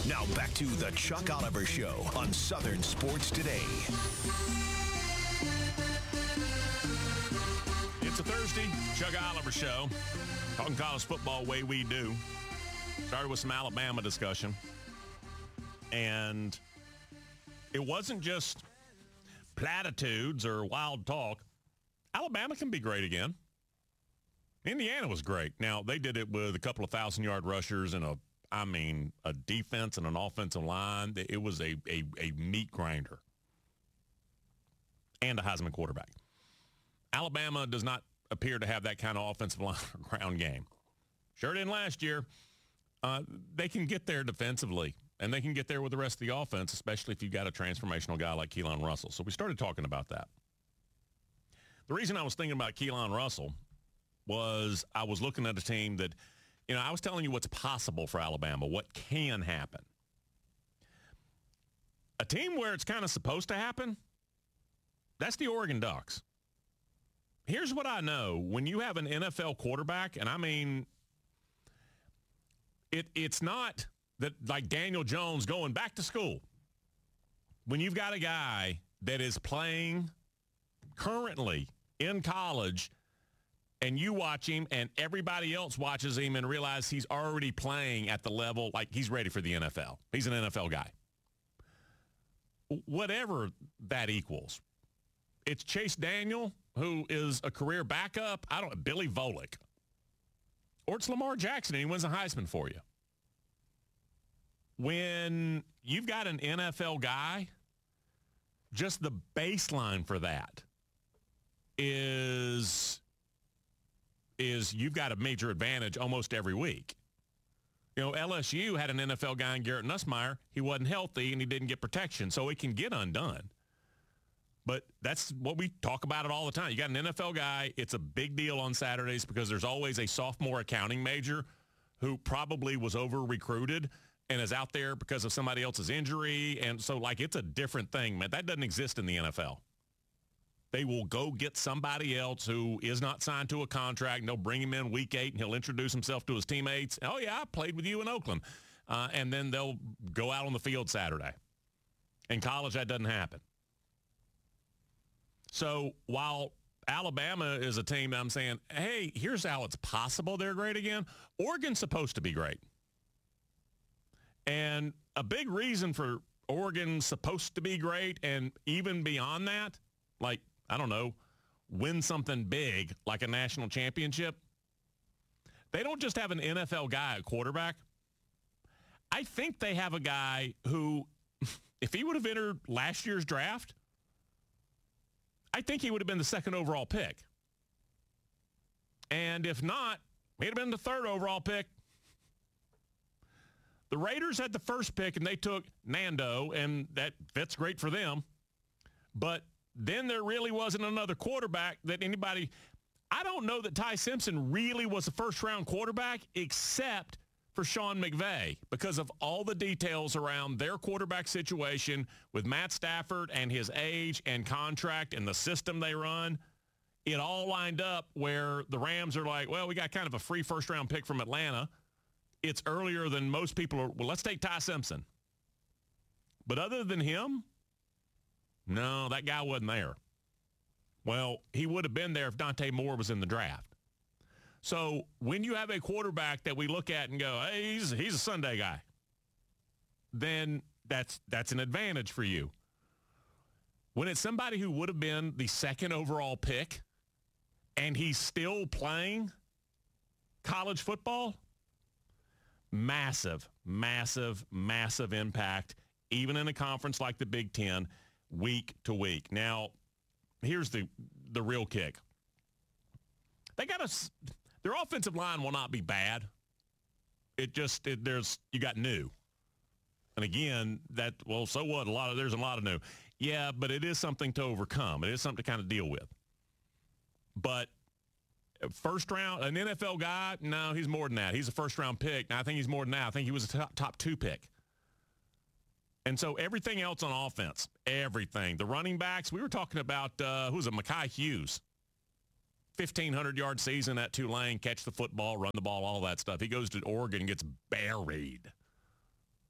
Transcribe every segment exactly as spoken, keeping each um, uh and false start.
Now back to the Chuck Oliver Show on Southern Sports Today. It's a Thursday, Chuck Oliver Show. Talking college football way we do. Started with some Alabama discussion. And it wasn't just platitudes or wild talk. Alabama can be great again. Indiana was great. Now, they did it with a couple of thousand-yard rushers and a, I mean, a defense and an offensive line. It was a, a, a meat grinder. And a Heisman quarterback. Alabama does not appear to have that kind of offensive line or ground game. Sure didn't last year. Uh, they can get there defensively, and they can get there with the rest of the offense, especially if you've got a transformational guy like Keelan Russell. So we started talking about that. The reason I was thinking about Keelan Russell was I was looking at a team that, you know, I was telling you what's possible for Alabama, what can happen. A team where it's kind of supposed to happen, that's the Oregon Ducks. Here's what I know. When you have an N F L quarterback, and I mean, it it's not that like Daniel Jones going back to school. When you've got a guy that is playing currently in college and you watch him and everybody else watches him and realize he's already playing at the level, like he's ready for the N F L. He's an N F L guy. Whatever that equals. It's Chase Daniel, who is a career backup. I don't Billy Volek. Or it's Lamar Jackson, and he wins a Heisman for you. When you've got an N F L guy, just the baseline for that is, is you've got a major advantage almost every week. You know, L S U had an N F L guy in Garrett Nussmeier. He wasn't healthy, and he didn't get protection, so it can get undone. But that's what we talk about it all the time. You got an N F L guy. It's a big deal on Saturdays because there's always a sophomore accounting major who probably was over-recruited and is out there because of somebody else's injury. And so, like, it's a different thing, man. That doesn't exist in the N F L. They will go get somebody else who is not signed to a contract, and they'll bring him in week eight, and he'll introduce himself to his teammates. Oh, yeah, I played with you in Oakland. Uh, and then they'll go out on the field Saturday. In college, that doesn't happen. So while Alabama is a team that I'm saying, hey, here's how it's possible they're great again, Oregon's supposed to be great. And a big reason for Oregon's supposed to be great, and even beyond that, like, I don't know, win something big like a national championship, they don't just have an N F L guy at quarterback. I think they have a guy who, if he would have entered last year's draft, I think he would have been the second overall pick. And if not, he'd have been the third overall pick. The Raiders had the first pick, and they took Nando, and that fits great for them. But then there really wasn't another quarterback that anybody – I don't know that Ty Simpson really was a first-round quarterback except for Sean McVay because of all the details around their quarterback situation with Matt Stafford and his age and contract and the system they run. It all lined up where the Rams are like, well, we got kind of a free first-round pick from Atlanta. It's earlier than most people are. Well, let's take Ty Simpson. But other than him, no, that guy wasn't there. Well, he would have been there if Dante Moore was in the draft. So when you have a quarterback that we look at and go, hey, he's, he's a Sunday guy, then that's that's an advantage for you. When it's somebody who would have been the second overall pick and he's still playing college football, massive, massive, massive impact, even in a conference like the Big Ten, week to week. Now, here's the the real kick. They got a their offensive line will not be bad. It just it, there's you got new, and again that well so what a lot of there's a lot of new. Yeah, but it is something to overcome. It is something to kind of deal with. But first round, an N F L guy, no, he's more than that. He's a first round pick. Now I think he's more than that. I think he was a top, top two pick. And so everything else on offense, everything. The running backs, we were talking about, uh, who was it, Mekhi Hughes. fifteen hundred yard season at Tulane, catch the football, run the ball, all that stuff. He goes to Oregon and gets buried.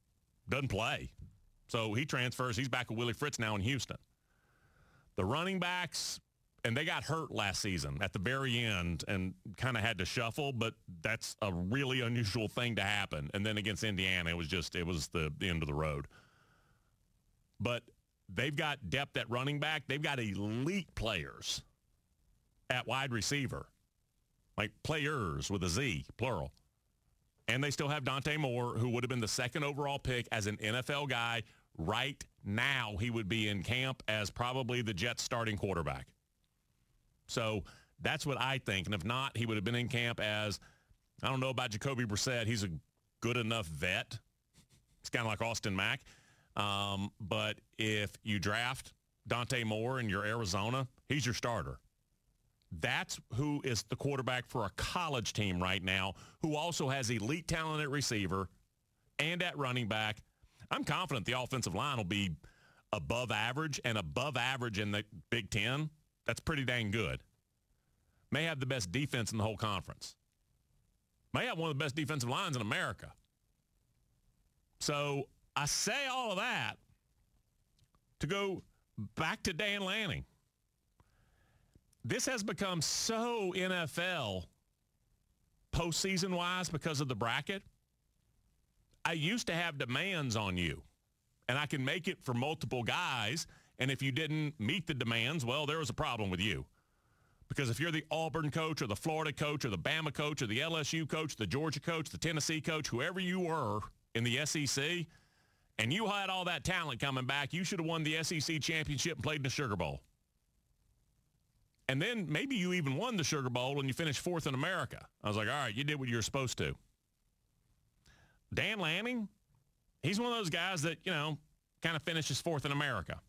doesn't play. So he transfers. He's back with Willie Fritz now in Houston. The running backs, and they got hurt last season at the very end and kind of had to shuffle, but that's a really unusual thing to happen. And then against Indiana, it was just, it was the, the end of the road. But they've got depth at running back. They've got elite players at wide receiver, like players with a Z, plural. And they still have Dante Moore, who would have been the second overall pick as an N F L guy. Right now, he would be in camp as probably the Jets starting quarterback. So that's what I think. And if not, he would have been in camp as, I don't know about Jacoby Brissett. He's a good enough vet. It's kind of like Austin Mack. Um, but if you draft Dante Moore in your Arizona, he's your starter. That's who is the quarterback for a college team right now, who also has elite talent at receiver and at running back. I'm confident the offensive line will be above average, and above average in the Big Ten. That's pretty dang good. May have the best defense in the whole conference. May have one of the best defensive lines in America. So I say all of that to go back to Dan Lanning. This has become so N F L postseason-wise because of the bracket. I used to have demands on you, and I can make it for multiple guys, and if you didn't meet the demands, well, there was a problem with you. Because if you're the Auburn coach or the Florida coach or the Bama coach or the L S U coach, the Georgia coach, the Tennessee coach, whoever you were in the S E C, and you had all that talent coming back, you should have won the S E C championship and played in the Sugar Bowl. And then maybe you even won the Sugar Bowl and you finished fourth in America. I was like, all right, you did what you were supposed to. Dan Lanning, he's one of those guys that, you know, kind of finishes fourth in America.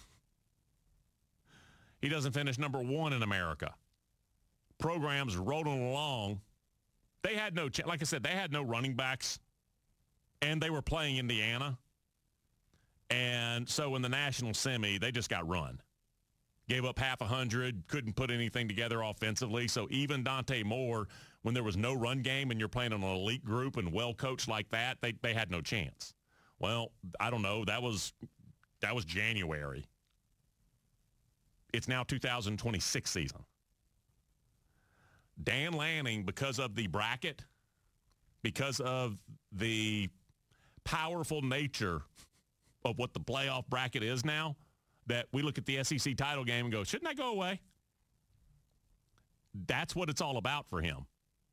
He doesn't finish number one in America. Programs rolling along. They had no, ch- like I said, they had no running backs, and they were playing Indiana. And so in the national semi, they just got run. Gave up half a hundred, couldn't put anything together offensively. So even Dante Moore, when there was no run game and you're playing an elite group and well-coached like that, they, they had no chance. Well, I don't know. That was that was January. It's now two thousand twenty-six season. Dan Lanning, because of the bracket, because of the powerful nature of what the playoff bracket is now, that we look at the S E C title game and go, shouldn't that go away? That's what it's all about for him.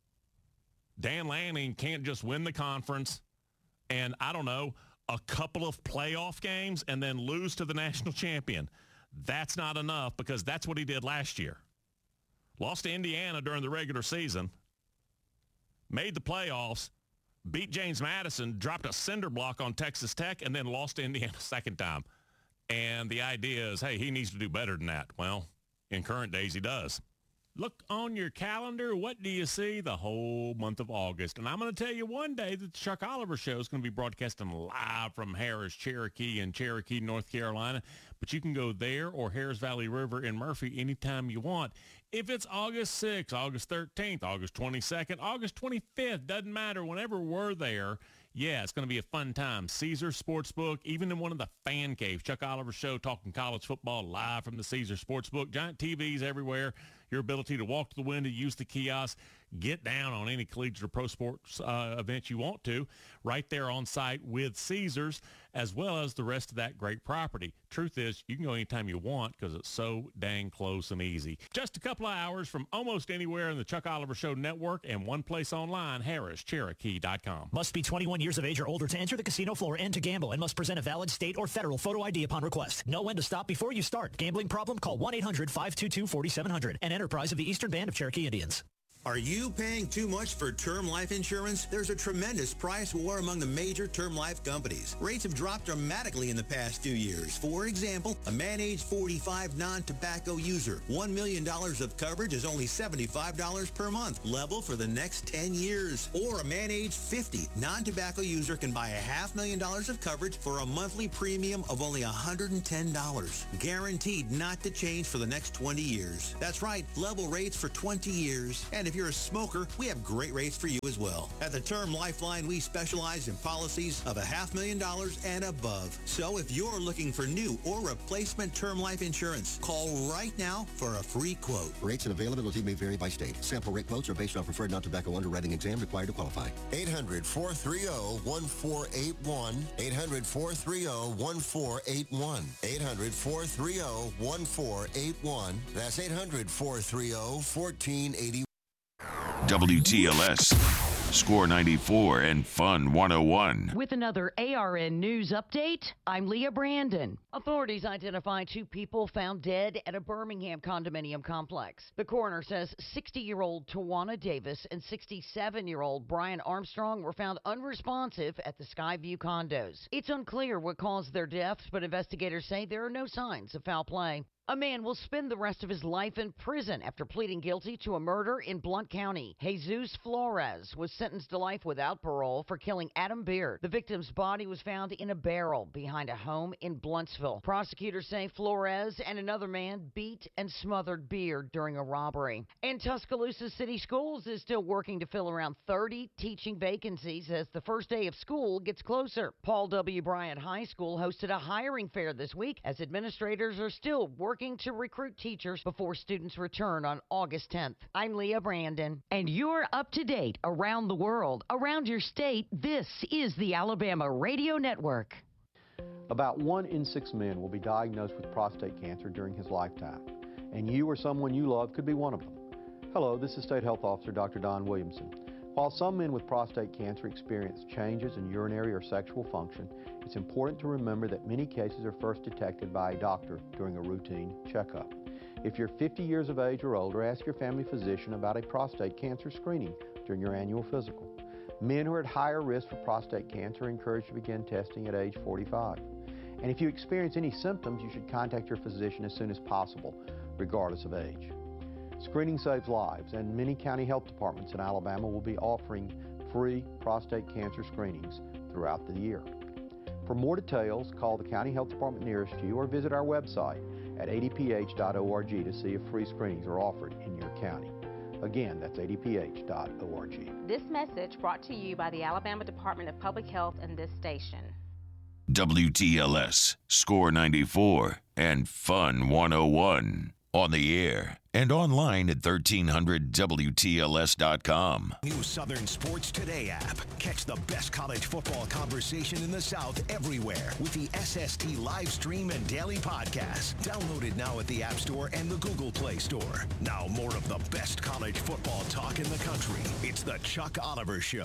Dan Lanning can't just win the conference and, I don't know, a couple of playoff games and then lose to the national champion. That's not enough, because that's what he did last year. Lost to Indiana during the regular season, made the playoffs, beat James Madison, dropped a cinder block on Texas Tech, and then lost to Indiana a second time. And the idea is, hey, he needs to do better than that. Well, in current days, he does. Look on your calendar. What do you see? The whole month of August. And I'm going to tell you one day that the Chuck Oliver Show is going to be broadcasting live from Harris, Cherokee, in Cherokee, North Carolina. But you can go there or Harris Valley River in Murphy anytime you want. If it's August sixth, August thirteenth, August twenty-second, August twenty-fifth, doesn't matter. Whenever we're there, yeah, it's going to be a fun time. Caesars Sportsbook, even in one of the fan caves. Chuck Oliver Show talking college football live from the Caesars Sportsbook. Giant T Vs everywhere. Your ability to walk to the window, use the kiosk, get down on any collegiate or pro sports uh, event you want to, right there on site with Caesars, as well as the rest of that great property. Truth is, you can go anytime you want because it's so dang close and easy. Just a couple of hours from almost anywhere in the Chuck Oliver Show network, and one place online, harris cherokee dot com. Must be twenty-one years of age or older to enter the casino floor and to gamble, and must present a valid state or federal photo I D upon request. Know when to stop before you start. Gambling problem? Call one eight hundred five two two four seven zero zero. An enterprise of the Eastern Band of Cherokee Indians. Are you paying too much for term life insurance? There's a tremendous price war among the major term life companies. Rates have dropped dramatically in the past few years. For example, a man age forty-five non-tobacco user, one million dollars of coverage is only seventy-five dollars per month, level for the next ten years. Or a man age fifty non-tobacco user can buy a half million dollars of coverage for a monthly premium of only one hundred ten dollars. Guaranteed not to change for the next twenty years. That's right, level rates for twenty years. And if if you're a smoker, we have great rates for you as well. At the Term Lifeline, we specialize in policies of a half million dollars and above. So if you're looking for new or replacement term life insurance, call right now for a free quote. Rates and availability may vary by state. Sample rate quotes are based on preferred non-tobacco underwriting exam required to qualify. eight hundred, four three zero, one four eight one. eight hundred, four three zero, one four eight one. eight hundred, four three zero, one four eight one. That's eight hundred, four three zero, one four eight one. W T L S, Score ninety-four and Fun one oh one. With another A R N News update, I'm Leah Brandon. Authorities identified two people found dead at a Birmingham condominium complex. The coroner says sixty-year-old Tawana Davis and sixty-seven-year-old Brian Armstrong were found unresponsive at the Skyview condos. It's unclear what caused their deaths, but investigators say there are no signs of foul play. A man will spend the rest of his life in prison after pleading guilty to a murder in Blount County. Jesus Flores was sentenced to life without parole for killing Adam Beard. The victim's body was found in a barrel behind a home in Bluntsville. Prosecutors say Flores and another man beat and smothered Beard during a robbery. And Tuscaloosa City Schools is still working to fill around thirty teaching vacancies as the first day of school gets closer. Paul W. Bryant High School hosted a hiring fair this week as administrators are still working Working to recruit teachers before students return on August tenth. I'm Leah Brandon. And you're up to date around the world, around your state. This is the Alabama Radio Network. About one in six men will be diagnosed with prostate cancer during his lifetime, and you or someone you love could be one of them. Hello, this is State Health Officer Doctor Don Williamson. While some men with prostate cancer experience changes in urinary or sexual function, it's important to remember that many cases are first detected by a doctor during a routine checkup. If you're fifty years of age or older, ask your family physician about a prostate cancer screening during your annual physical. Men who are at higher risk for prostate cancer are encouraged to begin testing at age forty-five. And if you experience any symptoms, you should contact your physician as soon as possible, regardless of age. Screening saves lives, and many county health departments in Alabama will be offering free prostate cancer screenings throughout the year. For more details, call the county health department nearest you or visit our website at a d p h dot org to see if free screenings are offered in your county. Again, that's a d p h dot org. This message brought to you by the Alabama Department of Public Health and this station. W T L S, Score ninety-four and Fun one oh one. On the air and online at thirteen hundred W T L S dot com. New Southern Sports Today app. Catch the best college football conversation in the South everywhere with the S S T live stream and daily podcast. Downloaded now at the App Store and the Google Play Store. Now more of the best college football talk in the country. It's the Chuck Oliver Show.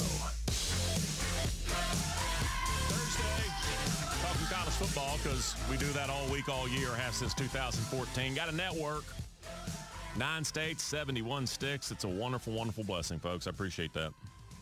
Talking college football because we do that all week, all year, have since two thousand fourteen. Got a network, nine states, seventy-one sticks. It's a wonderful, wonderful blessing, folks. I appreciate that.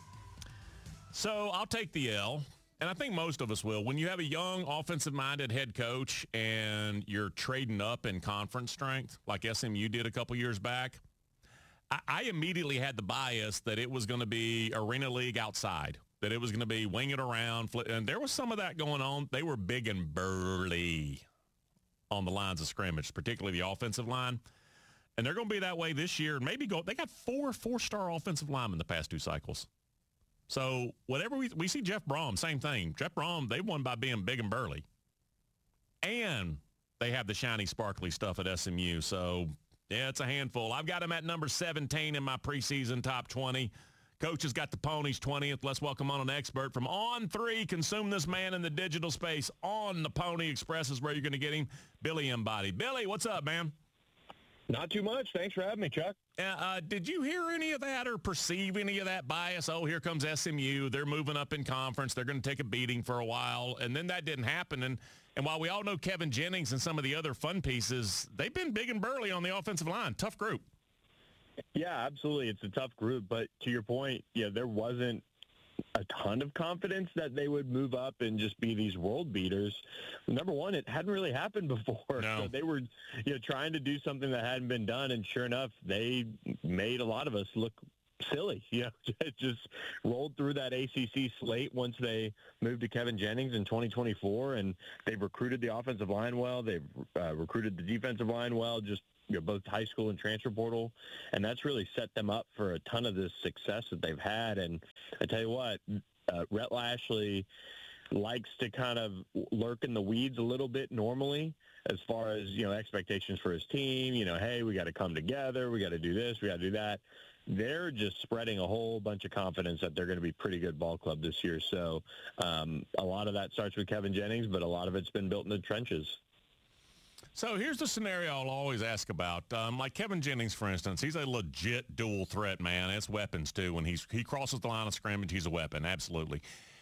So I'll take the L, and I think most of us will. When you have a young, offensive-minded head coach and you're trading up in conference strength, like S M U did a couple years back, I, I immediately had the bias that it was going to be Arena League outside. That it was going to be wing it around. And there was some of that going on. They were big and burly on the lines of scrimmage, particularly the offensive line. And they're going to be that way this year. Maybe go. They got four four-star offensive linemen the past two cycles. So whatever we we see Jeff Brom, same thing. Jeff Brom, they won by being big and burly. And they have the shiny, sparkly stuff at S M U. So, yeah, it's a handful. I've got them at number seventeen in my preseason top twenty. Coach has got the Ponies twentieth. Let's welcome on an expert from On three. Consume this man in the digital space. On the Pony Express is where you're going to get him. Billy Embody. Billy, what's up, man? Not too much. Thanks for having me, Chuck. Uh, uh, did you hear any of that or perceive any of that bias? Oh, here comes S M U. They're moving up in conference. They're going to take a beating for a while. And then that didn't happen. And, and while we all know Kevin Jennings and some of the other fun pieces, they've been big and burly on the offensive line. Tough group. Yeah, absolutely. It's a tough group. But to your point, yeah, there wasn't a ton of confidence that they would move up and just be these world beaters. Number one, it hadn't really happened before. No. So they were, you know, trying to do something that hadn't been done. And sure enough, they made a lot of us look silly. You know, it just rolled through that A C C slate once they moved to Kevin Jennings in twenty twenty-four. And they've recruited the offensive line well. They've uh, recruited the defensive line well. Just you know, both high school and transfer portal, and that's really set them up for a ton of this success that they've had. And I tell you what, uh, Rhett Lashlee likes to kind of lurk in the weeds a little bit normally as far as, you know, expectations for his team. You know, hey, we got to come together. We got to do this. We got to do that. They're just spreading a whole bunch of confidence that they're going to be a pretty good ball club this year. So um, a lot of that starts with Kevin Jennings, but a lot of it's been built in the trenches. So here's the scenario I'll always ask about. Um, like Kevin Jennings, for instance, he's a legit dual threat, man. It's weapons, too. When he's he crosses the line of scrimmage, he's a weapon, absolutely.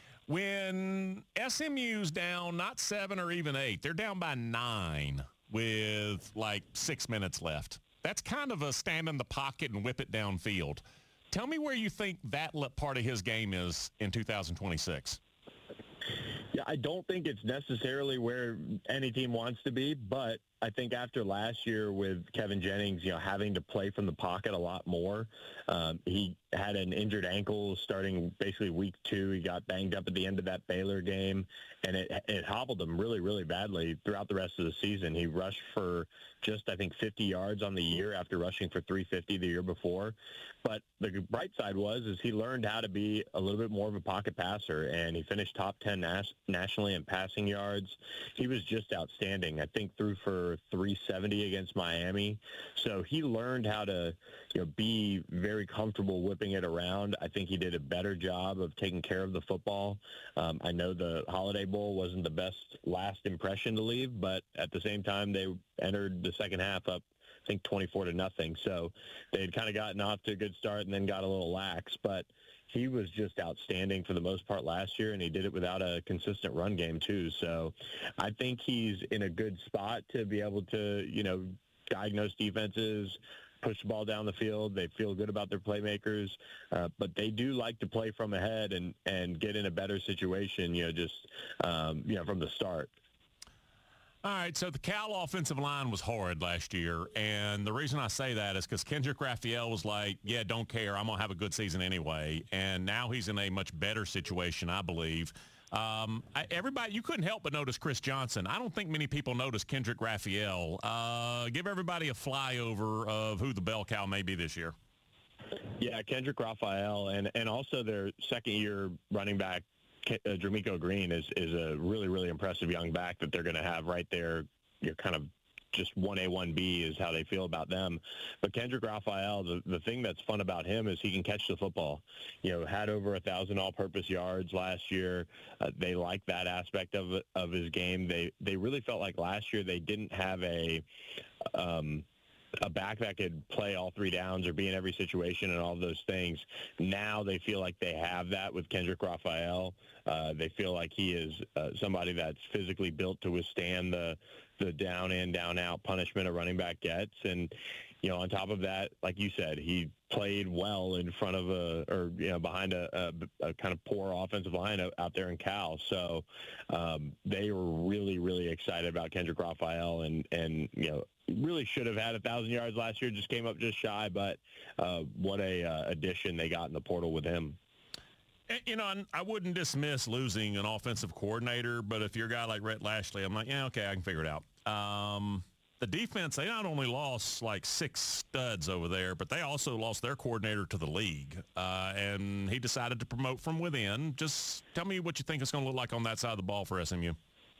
When S M U's down, not seven or even eight, they're down by nine with like six minutes left. That's kind of a stand in the pocket and whip it downfield. Tell me where you think that part of his game is in two thousand twenty-six. Yeah, I don't think it's necessarily where any team wants to be, but I think after last year with Kevin Jennings, you know, having to play from the pocket a lot more, um, he had an injured ankle starting basically week two. He got banged up at the end of that Baylor game, and it, it hobbled him really, really badly throughout the rest of the season. He rushed for just, I think, fifty yards on the year after rushing for three fifty the year before. But the bright side was is he learned how to be a little bit more of a pocket passer, and he finished top ten nas- nationally in passing yards. He was just outstanding. I think threw for three seventy against Miami. So he learned how to, you know, be very comfortable whipping it around. I think he did a better job of taking care of the football. Um, I know the Holiday Bowl wasn't the best last impression to leave, but at the same time, they entered the second half up, I think, twenty-four to nothing. So they had kind of gotten off to a good start and then got a little lax. But he was just outstanding for the most part last year, and he did it without a consistent run game too. So I think he's in a good spot to be able to, you know, diagnose defenses, push the ball down the field. They feel good about their playmakers, uh, but they do like to play from ahead and, and get in a better situation, you know, just, um, you know, from the start. All right, so the Cal offensive line was horrid last year, and the reason I say that is because Kendrick Raphael was like, yeah, don't care, I'm going to have a good season anyway, and now he's in a much better situation, I believe. Um, I, everybody, you couldn't help but notice Chris Johnson. I don't think many people notice Kendrick Raphael. Uh, give everybody a flyover of who the bell cow may be this year. Yeah, Kendrick Raphael, and, and also their second-year running back, Uh, Jermichael Green is, is a really, really impressive young back that they're going to have right there. You're kind of just one A, one B is how they feel about them. But Kendrick Raphael, the, the thing that's fun about him is he can catch the football. You know, had over a thousand all-purpose yards last year. Uh, they like that aspect of of his game. They they really felt like last year they didn't have a um, a back that could play all three downs or be in every situation and all of those things. Now they feel like they have that with Kendrick Raphael. Uh, they feel like he is uh, somebody that's physically built to withstand the the down in, down out punishment a running back gets. And, you know, on top of that, like you said, he played well in front of a, or, you know, behind a, a, a kind of poor offensive line out there in Cal. So um, they were really, really excited about Kendrick Raphael and, and, you know, really should have had a thousand yards last year, just came up just shy, but uh, what a uh, addition they got in the portal with him. You know, I wouldn't dismiss losing an offensive coordinator, but if you're a guy like Rhett Lashlee, I'm like, yeah, okay, I can figure it out. Um, the defense, they not only lost like six studs over there, but they also lost their coordinator to the league, uh, and he decided to promote from within. Just tell me what you think it's going to look like on that side of the ball for S M U.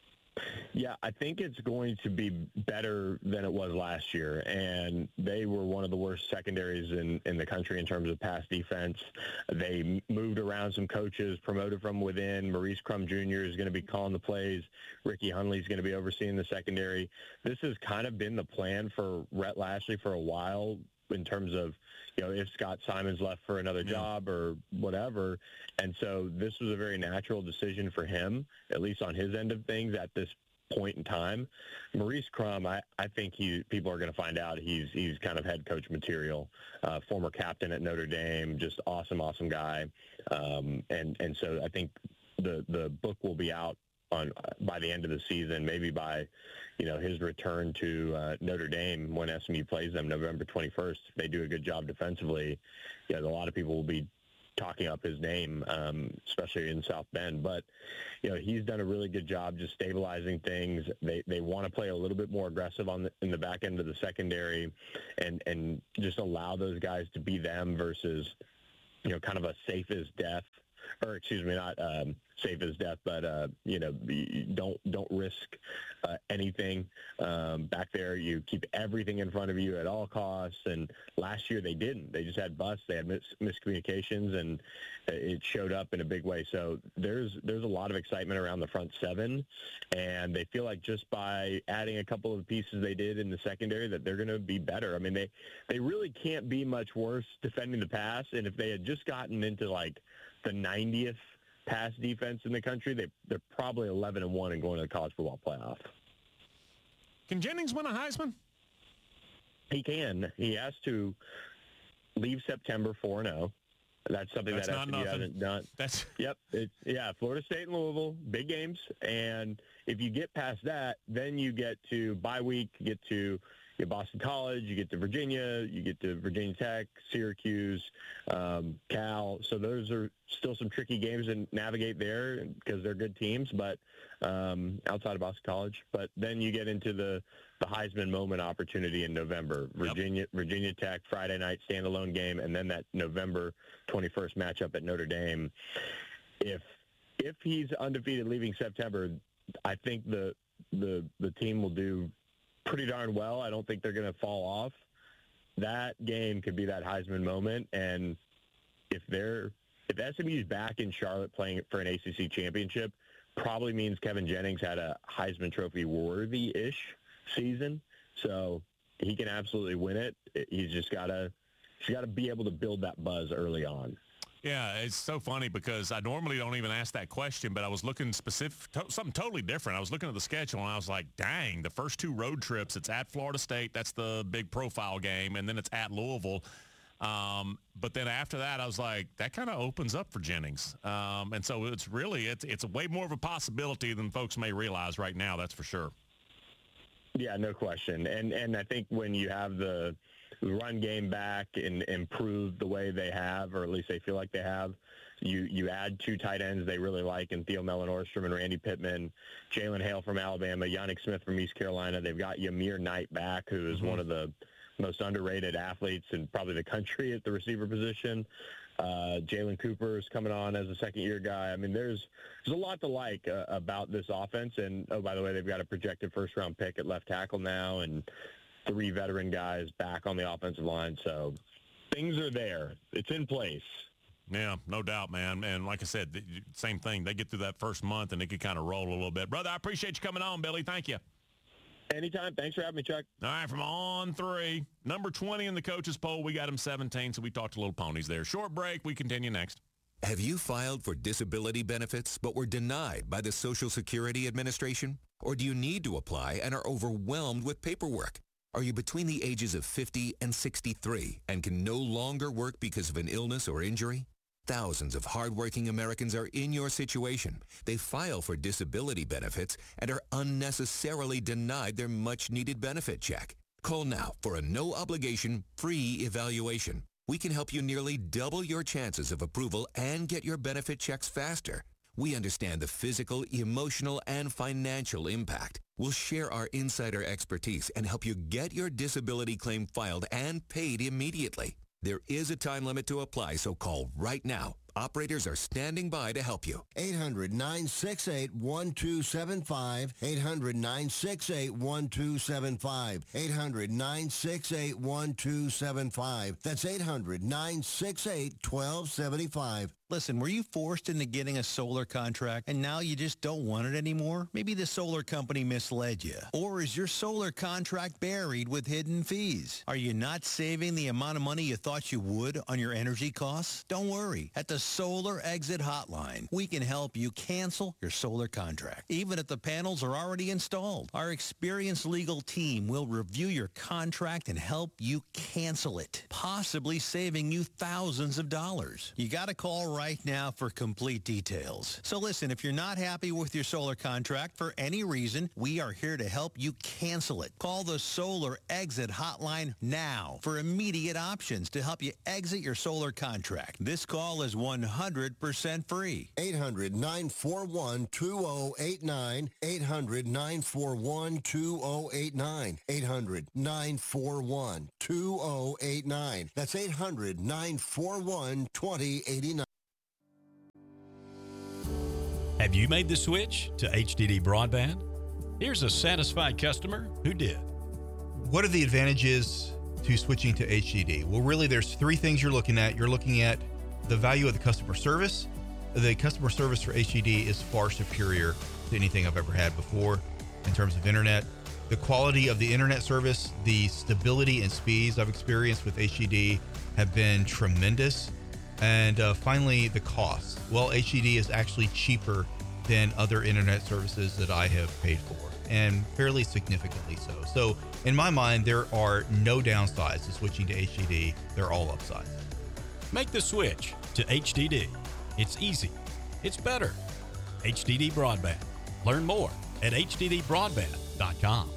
Yeah, I think it's going to be better than it was last year, and they were one of the worst secondaries in, in the country in terms of pass defense. They moved around some coaches, promoted from within. Maurice Crum Junior is going to be calling the plays. Ricky Hunley is going to be overseeing the secondary. This has kind of been the plan for Rhett Lashlee for a while in terms of, you know, if Scott Simon's left for another yeah. job or whatever. And so this was a very natural decision for him, at least on his end of things at this point in time. Maurice Crum, I, I think he people are going to find out he's he's kind of head coach material, uh, former captain at Notre Dame, just awesome, awesome guy. Um, and, and so I think the, the book will be out on by the end of the season, maybe by, you know, his return to uh, Notre Dame when S M U plays them November twenty-first. If they do a good job defensively, yeah, a lot of people will be talking up his name, um, especially in South Bend. But, you know, he's done a really good job just stabilizing things. They they want to play a little bit more aggressive on the, in the back end of the secondary and, and just allow those guys to be them versus, you know, kind of a safe as death. Or excuse me, not um, safe as death, but uh, you know, don't don't risk uh, anything um, back there. You keep everything in front of you at all costs. And last year they didn't. They just had busts. They had mis- miscommunications, and it showed up in a big way. So there's there's a lot of excitement around the front seven, and they feel like just by adding a couple of pieces they did in the secondary that they're going to be better. I mean, they they really can't be much worse defending the pass. And if they had just gotten into like the ninetieth pass defense in the country, they, they're probably eleven and one and going to the college football playoff. Can Jennings win a Heisman? He can. He has to leave September four and oh. That's something That's that not S M U nothing. hasn't done. That's Yep. It's, yeah, Florida State and Louisville, big games. And if you get past that, then you get to bye week, you get to you get Boston College, you get to Virginia, you get to Virginia Tech, Syracuse, um, Cal. So those are still some tricky games to navigate there because they're good teams, but um, outside of Boston College. But then you get into the, the Heisman moment opportunity in November. Virginia yep. Virginia Tech, Friday night standalone game, and then that November twenty-first matchup at Notre Dame. If if he's undefeated leaving September, I think the the the team will do pretty darn well. I don't think they're going to fall off. That game could be that Heisman moment, and if they're if S M U's back in Charlotte playing for an A C C championship, probably means Kevin Jennings had a Heisman Trophy worthy-ish season, so he can absolutely win it. He's just got to he's got to be able to build that buzz early on. Yeah, it's so funny because I normally don't even ask that question, but I was looking specific, to, something totally different. I was looking at the schedule, and I was like, dang, the first two road trips, it's at Florida State. That's the big profile game, and then it's at Louisville. Um, but then after that, I was like, that kind of opens up for Jennings. Um, and so it's really, it's, it's way more of a possibility than folks may realize right now, that's for sure. Yeah, no question. And and I think when you have the run game back and improve the way they have, or at least they feel like they have, you you add two tight ends they really like in Theo Mellon-Orstrom and Randy Pittman, Jalen Hale from Alabama, Yannick Smith from East Carolina. They've got Yamir Knight back, who is mm-hmm. one of the most underrated athletes in probably the country at the receiver position. Uh, Jalen Cooper is coming on as a second-year guy. I mean, there's there's a lot to like uh, about this offense. And, oh, by the way, they've got a projected first-round pick at left tackle now and three veteran guys back on the offensive line. So things are there. It's in place. Yeah, no doubt, man. And like I said, same thing. They get through that first month, and they can kind of roll a little bit. Brother, I appreciate you coming on, Billy. Thank you. Anytime. Thanks for having me, Chuck. All right, from on three, number twenty in the coaches poll. We got him seventeen, so we talked to Little Ponies there. Short break. We continue next. Have you filed for disability benefits but were denied by the Social Security Administration? Or do you need to apply and are overwhelmed with paperwork? Are you between the ages of fifty and sixty-three and can no longer work because of an illness or injury? Thousands of hardworking Americans are in your situation. They file for disability benefits and are unnecessarily denied their much-needed benefit check. Call now for a no-obligation, free evaluation. We can help you nearly double your chances of approval and get your benefit checks faster. We understand the physical, emotional, and financial impact. We'll share our insider expertise and help you get your disability claim filed and paid immediately. There is a time limit to apply, so call right now. Operators are standing by to help you. eight hundred, nine six eight, one two seven five. eight hundred, nine six eight, one two seven five. eight hundred, nine six eight, one two seven five. That's eight hundred, nine six eight, one two seven five. Listen, were you forced into getting a solar contract and now you just don't want it anymore? Maybe the solar company misled you. Or is your solar contract buried with hidden fees? Are you not saving the amount of money you thought you would on your energy costs? Don't worry. At the Solar Exit Hotline, we can help you cancel your solar contract, even if the panels are already installed. Our experienced legal team will review your contract and help you cancel it, possibly saving you thousands of dollars. You got to call right now for complete details. So listen, if you're not happy with your solar contract for any reason, we are here to help you cancel it. Call the Solar Exit Hotline now for immediate options to help you exit your solar contract. This call is one hundred percent free. eight hundred, nine four one, two oh eight nine. eight hundred, nine four one, two oh eight nine. eight hundred, nine four one, two oh eight nine. That's eight hundred, nine four one, two oh eight nine. Have you made the switch to H D D broadband? Here's a satisfied customer who did. What are the advantages to switching to H D D? Well, really, there's three things you're looking at. You're looking at the value of the customer service. The customer service for H D D is far superior to anything I've ever had before in terms of internet. The quality of the internet service, the stability and speeds I've experienced with H D D have been tremendous. And uh, finally, the cost. Well, H D D is actually cheaper than other internet services that I have paid for, and fairly significantly so. So in my mind, there are no downsides to switching to H D D. They're all upsides. Make the switch to H D D. It's easy. It's better. H D D Broadband. Learn more at H D D broadband dot com.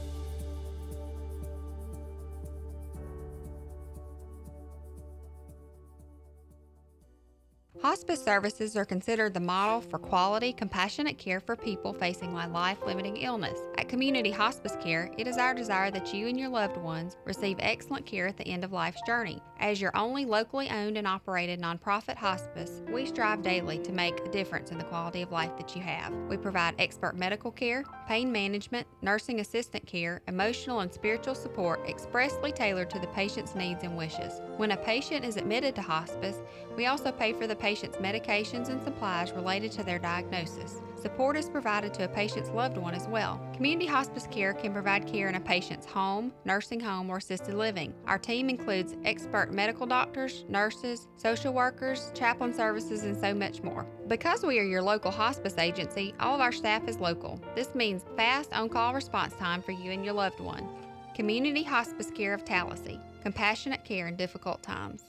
Hospice services are considered the model for quality, compassionate care for people facing a life-limiting illness. At Community Hospice Care, it is our desire that you and your loved ones receive excellent care at the end of life's journey. As your only locally owned and operated nonprofit hospice, we strive daily to make a difference in the quality of life that you have. We provide expert medical care, pain management, nursing assistant care, emotional and spiritual support expressly tailored to the patient's needs and wishes. When a patient is admitted to hospice, we also pay for the patient's medications and supplies related to their diagnosis. Support is provided to a patient's loved one as well. Community Hospice Care can provide care in a patient's home, nursing home, or assisted living. Our team includes expert medical doctors, nurses, social workers, chaplain services, and so much more. Because we are your local hospice agency, all of our staff is local. This means fast on-call response time for you and your loved one. Community Hospice Care of Tallahassee. Compassionate care in difficult times.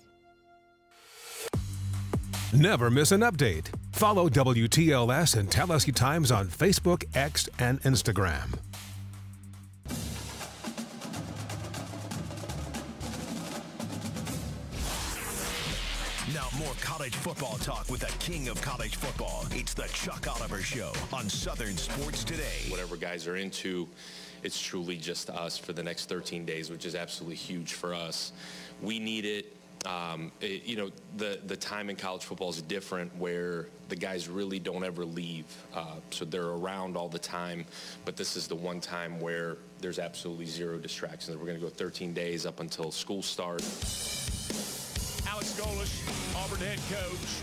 Never miss an update. Follow W T L S and Tallahassee Times on Facebook, X, and Instagram. Now more college football talk with the king of college football. It's the Chuck Oliver Show on Southern Sports Today. Whatever guys are into, it's truly just us for the next thirteen days, which is absolutely huge for us. We need it. Um, it, you know, the, the time in college football is different where the guys really don't ever leave. Uh, so they're around all the time, but this is the one time where there's absolutely zero distractions. We're going to go thirteen days up until school starts. Alex Golesh, Auburn head coach.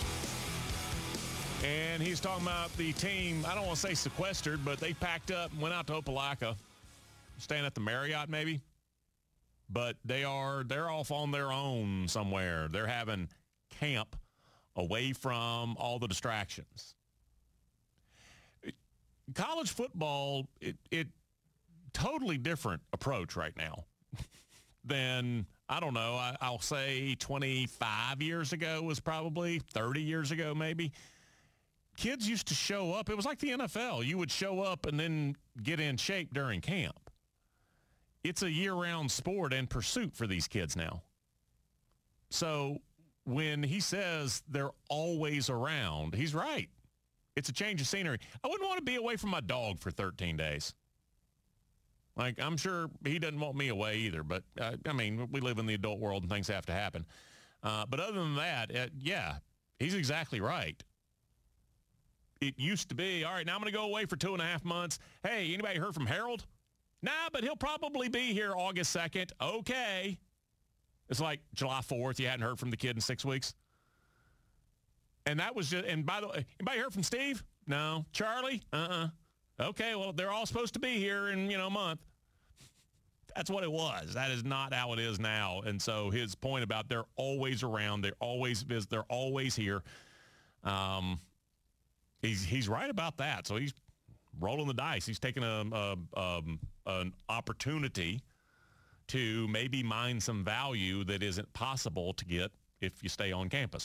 And he's talking about the team, I don't want to say sequestered, but they packed up and went out to Opelika, staying at the Marriott maybe. But they are, they're off on their own somewhere. They're having camp away from all the distractions. It, college football, it, it totally different approach right now than, I don't know, I, I'll say twenty-five years ago was probably, thirty years ago maybe. Kids used to show up. It was like the N F L. You would show up and then get in shape during camp. It's a year-round sport and pursuit for these kids now. So when he says they're always around, he's right. It's a change of scenery. I wouldn't want to be away from my dog for thirteen days. Like, I'm sure he doesn't want me away either. But, uh, I mean, we live in the adult world and things have to happen. Uh, but other than that, uh, yeah, he's exactly right. It used to be, all right, now I'm going to go away for two and a half months. Hey, anybody heard from Harold? Nah, but he'll probably be here August second. Okay. It's like July fourth. You hadn't heard from the kid in six weeks. And that was just, and by the way, anybody heard from Steve? No. Charlie? Uh-uh. Okay, well, they're all supposed to be here in, you know, a month. That's what it was. That is not how it is now. And so his point about they're always around, they're always visit, they're always here. Um, he's he's right about that. So he's rolling the dice. He's taking a, a um, an opportunity to maybe mine some value that isn't possible to get if you stay on campus.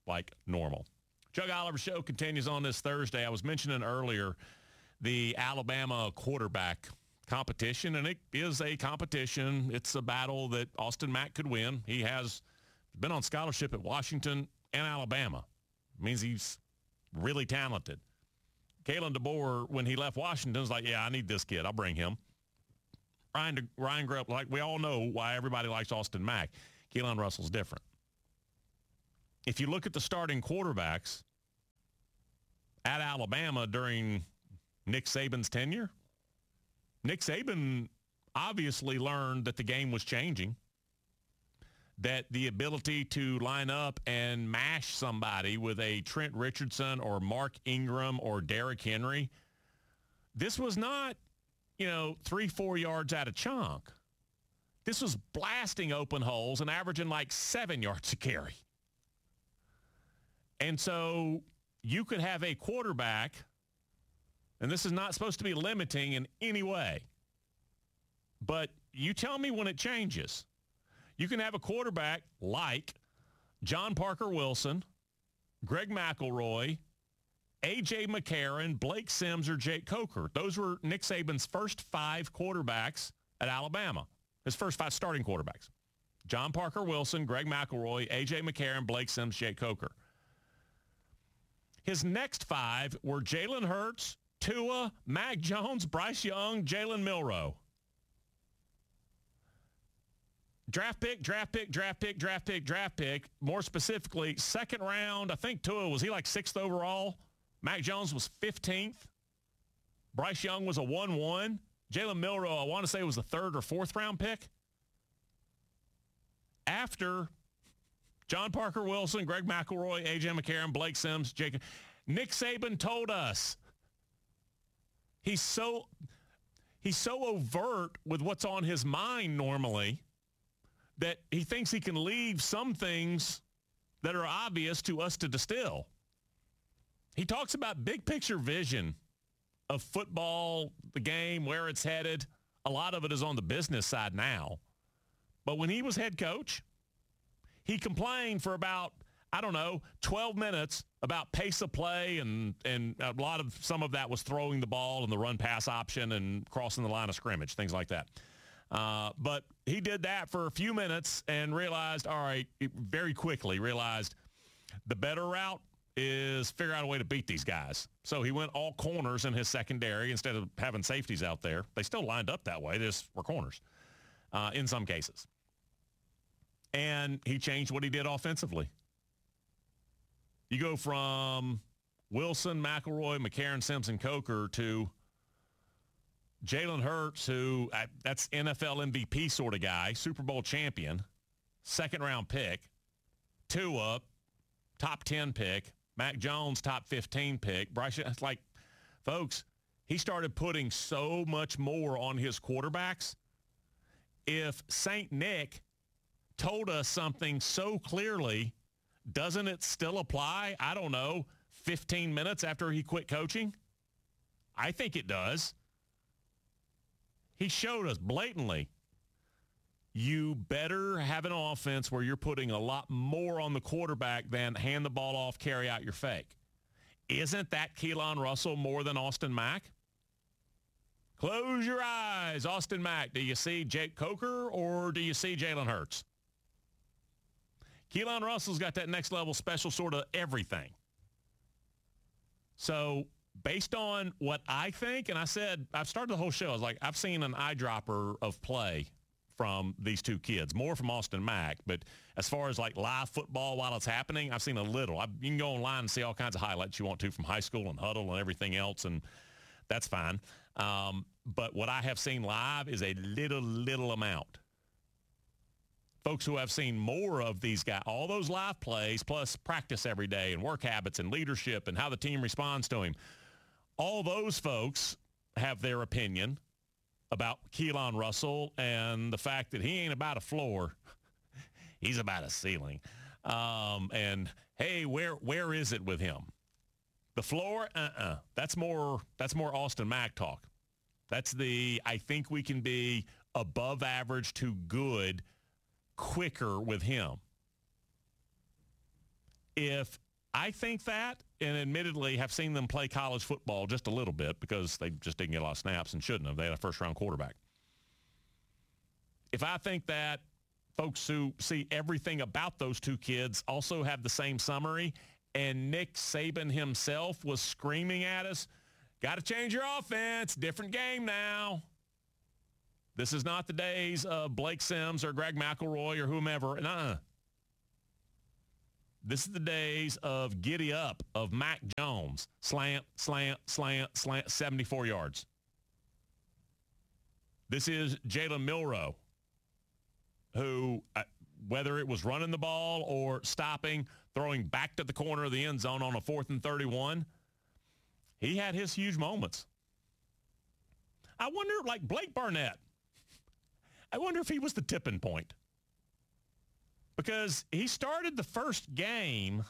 like normal. Chuck Oliver Show continues on this Thursday. I was mentioning earlier the Alabama quarterback competition, and it is a competition. It's a battle that Austin Mack could win. He has been on scholarship at Washington and Alabama. It means he's really talented. Kalen DeBoer, when he left Washington, was like, yeah, I need this kid. I'll bring him. Ryan, Ryan grew up, like we all know why everybody likes Austin Mack. Keelan Russell's different. If you look at the starting quarterbacks at Alabama during Nick Saban's tenure, Nick Saban obviously learned that the game was changing, that the ability to line up and mash somebody with a Trent Richardson or Mark Ingram or Derrick Henry, this was not, you know, three, four yards out of chunk. This was blasting open holes and averaging like seven yards a carry. And so you could have a quarterback, and this is not supposed to be limiting in any way, but you tell me when it changes. You can have a quarterback like John Parker Wilson, Greg McElroy, A J McCarron, Blake Sims, or Jake Coker. Those were Nick Saban's first five quarterbacks at Alabama, his first five starting quarterbacks. John Parker Wilson, Greg McElroy, A J McCarron, Blake Sims, Jake Coker. His next five were Jalen Hurts, Tua, Mac Jones, Bryce Young, Jalen Milroe. Draft pick, draft pick, draft pick, draft pick, draft pick. More specifically, second round, I think Tua, was he like sixth overall? Mac Jones was fifteenth. Bryce Young was a one one. Jalen Milroe, I want to say, was the third or fourth round pick. After John Parker Wilson, Greg McElroy, A J McCarron, Blake Sims, Jake. Nick Saban told us he's so he's so overt with what's on his mind normally that he thinks he can leave some things that are obvious to us to distill. He talks about big picture vision of football, the game, where it's headed. A lot of it is on the business side now. But when he was head coach, he complained for about, I don't know, twelve minutes about pace of play, and, and a lot of, some of that was throwing the ball and the run-pass option and crossing the line of scrimmage, things like that. Uh, but he did that for a few minutes and realized, all right, very quickly realized the better route is figure out a way to beat these guys. So he went all corners in his secondary instead of having safeties out there. They still lined up that way. They just were corners uh, in some cases. And he changed what he did offensively. You go from Wilson, McElroy, McCarron, Simpson, Coker to Jalen Hurts, who uh, that's N F L M V P sort of guy, Super Bowl champion, second round pick. Tua, top ten pick. Mac Jones, top fifteen pick. Bryce, it's like, folks, he started putting so much more on his quarterbacks. If Saint Nick told us something so clearly, doesn't it still apply? I don't know, fifteen minutes after he quit coaching? I think it does. He showed us blatantly, you better have an offense where you're putting a lot more on the quarterback than hand the ball off, carry out your fake. Isn't that Keelan Russell more than Austin Mack? Close your eyes, Austin Mack. Do you see Jake Coker or do you see Jalen Hurts? Keelan Russell's got that next level special sort of everything. So based on what I think, and I said, I've started the whole show, I was like, I've seen an eyedropper of play from these two kids, more from Austin Mack. But as far as like live football while it's happening, I've seen a little. I, you can go online and see all kinds of highlights you want to from high school and huddle and everything else, and that's fine. Um, but what I have seen live is a little, little amount. Folks who have seen more of these guys, all those live plays, plus practice every day and work habits and leadership and how the team responds to him, all those folks have their opinion about Keelan Russell and the fact that he ain't about a floor. He's about a ceiling. Um, and, hey, where where is it with him? The floor? Uh-uh. That's more, that's more Austin Mack talk. That's the, I think we can be above average to good quicker with him. If I think that, and admittedly have seen them play college football just a little bit because they just didn't get a lot of snaps and shouldn't have. They had a first-round quarterback. If I think that, folks who see everything about those two kids also have the same summary, and Nick Saban himself was screaming at us, got to change your offense, different game now. This is not the days of Blake Sims or Greg McElroy or whomever. Nuh-uh. This is the days of giddy up, of Mac Jones. Slant, slant, slant, slant, seventy-four yards. This is Jalen Milroe, who, uh, whether it was running the ball or stopping, throwing back to the corner of the end zone on a fourth and thirty-one, he had his huge moments. I wonder, like Blake Barnett, I wonder if he was the tipping point. Because he started the first game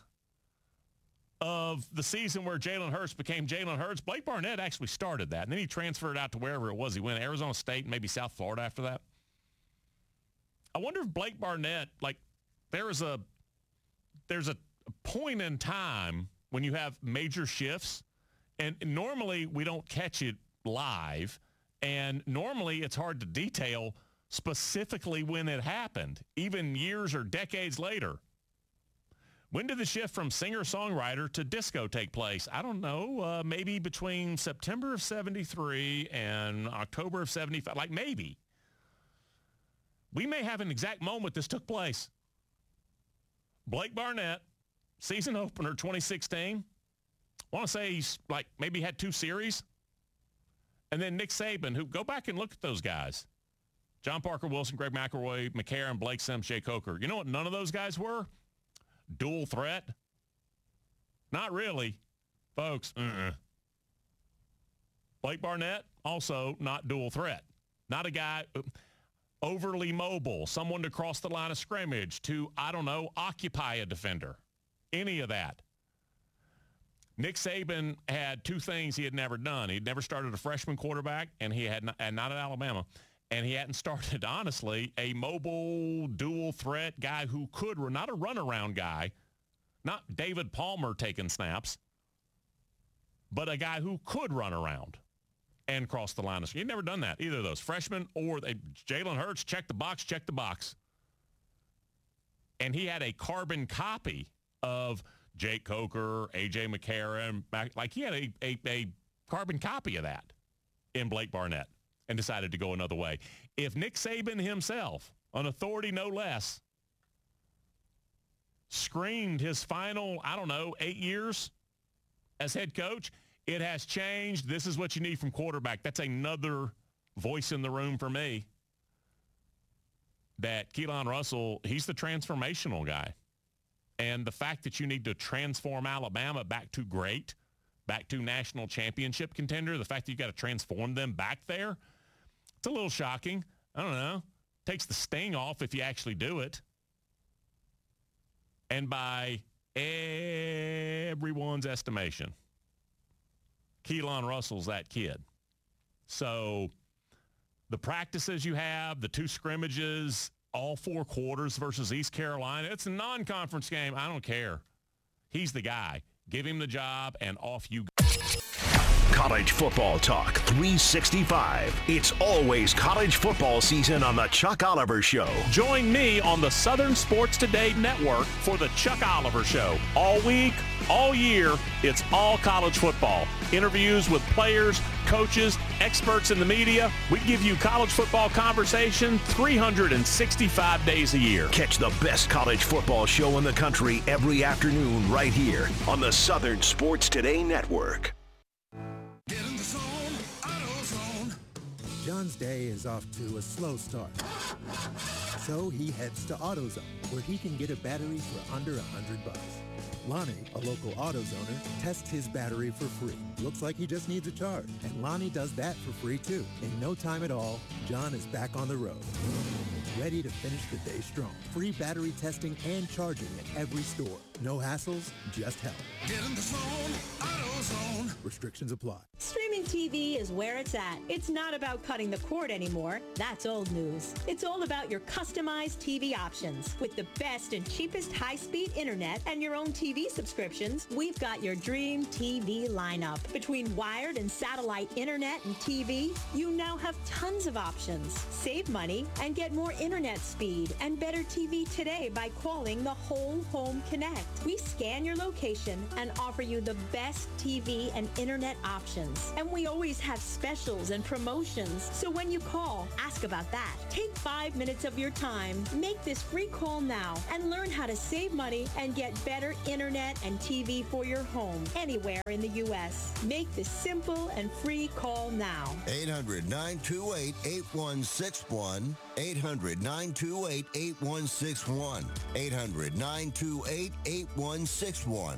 of the season where Jalen Hurts became Jalen Hurts. Blake Barnett actually started that, and then he transferred out to wherever it was. He went Arizona State and maybe South Florida after that. I wonder if Blake Barnett, like, there is a there's a point in time when you have major shifts, and normally we don't catch it live, and normally it's hard to detail specifically when it happened, even years or decades later. When did the shift from singer-songwriter to disco take place? I don't know, uh, maybe between September of seventy-three and October of seventy-five, like maybe. We may have an exact moment this took place. Blake Barnett, season opener twenty sixteen. I want to say he's like maybe had two series. And then Nick Saban, who go back and look at those guys. John Parker Wilson, Greg McElroy, McCarron, Blake Sims, Jay Coker. You know what none of those guys were? Dual threat? Not really, folks. Uh-uh. Blake Barnett, also not dual threat. Not a guy overly mobile, someone to cross the line of scrimmage, to, I don't know, occupy a defender. Any of that. Nick Saban had two things he had never done. He'd never started a freshman quarterback, and he had not, and not at Alabama. And he hadn't started, honestly, a mobile, dual threat guy who could, not a runaround guy, not David Palmer taking snaps, but a guy who could run around and cross the line. He'd never done that, either of those. Freshman or they, Jalen Hurts, check the box, check the box. And he had a carbon copy of Jake Coker, A J McCarron. Like he had a, a, a carbon copy of that in Blake Barnett. And decided to go another way. If Nick Saban himself, an authority no less, screamed his final, I don't know, eight years as head coach, it has changed. This is what you need from quarterback. That's another voice in the room for me. That Keelan Russell, he's the transformational guy. And the fact that you need to transform Alabama back to great, back to national championship contender, the fact that you got to transform them back there, it's a little shocking. I don't know. Takes the sting off if you actually do it. And by everyone's estimation, Keelan Russell's that kid. So the practices you have, the two scrimmages, all four quarters versus East Carolina, it's a non-conference game. I don't care. He's the guy. Give him the job, and off you go. College football talk three sixty-five. It's always college football season on the Chuck Oliver Show. Join me on the Southern Sports Today Network for the Chuck Oliver Show. All week, all year, it's all college football. Interviews with players, coaches, experts in the media. We give you college football conversation three hundred sixty-five days a year. Catch the best college football show in the country every afternoon right here on the Southern Sports Today Network. Get in the zone, AutoZone. John's day is off to a slow start. So he heads to AutoZone, where he can get a battery for under a hundred bucks. Lonnie, a local AutoZoner, tests his battery for free. Looks like he just needs a charge. And Lonnie does that for free too. In no time at all, John is back on the road. Ready to finish the day strong. Free battery testing and charging at every store. No hassles, just help. Get in the zone, AutoZone. Restrictions apply. Streaming T V is where it's at. It's not about cutting the cord anymore. That's old news. It's all about your customized T V options. With the best and cheapest high-speed internet and your own T V subscriptions, we've got your dream T V lineup. Between wired and satellite internet and T V, you now have tons of options. Save money and get more internet speed and better T V today by calling the Whole Home Connect. We scan your location and offer you the best T V and internet options. And we always have specials and promotions. So when you call, ask about that. Take five minutes of your time. Make this free call now and learn how to save money and get better internet and T V for your home anywhere in the U S. Make this simple and free call now. eight hundred, nine two eight, eight one six one. eight hundred, nine two eight, eight one six one. eight hundred, nine two eight, eight one six one.